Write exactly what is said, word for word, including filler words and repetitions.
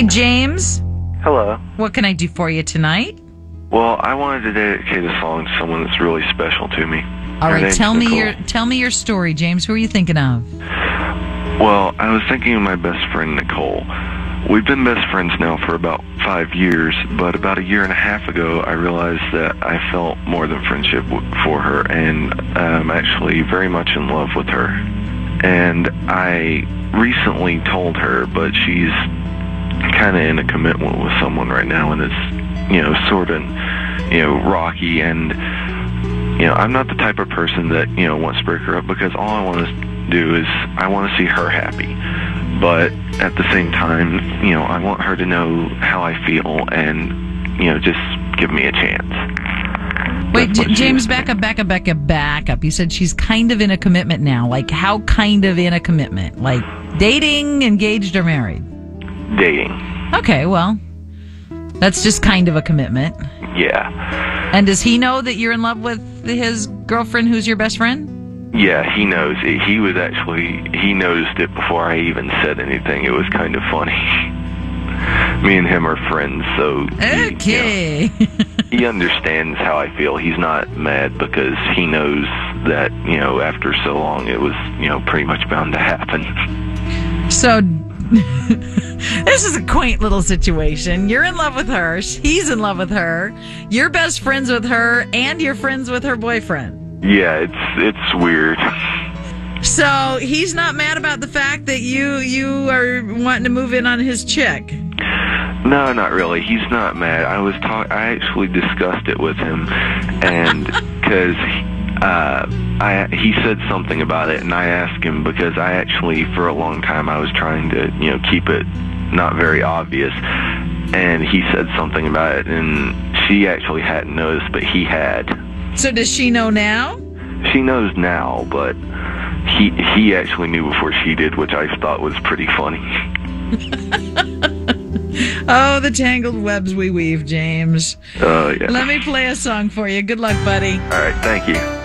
Hi, James. Hello. What can I do for you tonight? Well, I wanted to dedicate a song to someone that's really special to me. All Her right, name's tell me Nicole. your tell me your story, James. Who are you thinking of? Well, I was thinking of my best friend, Nicole. We've been best friends now for about five years, but about a year and a half ago, I realized that I felt more than friendship w- for her, and I'm actually very much in love with her. And I recently told her, but she's kind of in a commitment with someone right now, and it's, you know, sort of, you know, rocky, and, you know, I'm not the type of person that, you know, wants to break her up, because all I want to do is I want to see her happy. But at the same time, you know, I want her to know how I feel and, you know, just give me a chance. Wait, That's what J- she James, was back up, back up, back up, back up. You said she's kind of in a commitment now. Like, how kind of in a commitment? Like, dating, engaged, or married? dating. Okay, well, that's just kind of a commitment. Yeah. And does he know that you're in love with his girlfriend who's your best friend? Yeah, he knows it. He was actually, he noticed it before I even said anything. It was kind of funny. Me and him are friends, so he, Okay. you know, he understands how I feel. He's not mad because he knows that, you know, after so long it was, you know, pretty much bound to happen. So, this is a quaint little situation. You're in love with her. He's in love with her. You're best friends with her, and you're friends with her boyfriend. Yeah, it's it's weird. So he's not mad about the fact that you you are wanting to move in on his chick. No, not really. He's not mad. I was talk. I actually discussed it with him, and because uh, I he said something about it, and I asked him because I actually for a long time I was trying to you know keep it not very obvious, and he said something about it, and she actually hadn't noticed, but he had. So does she know now? She knows now, but he he actually knew before she did, which I thought was pretty funny. Oh, the tangled webs we weave, James. Oh, uh, yeah. Let me play a song for you. Good luck, buddy. All right, thank you.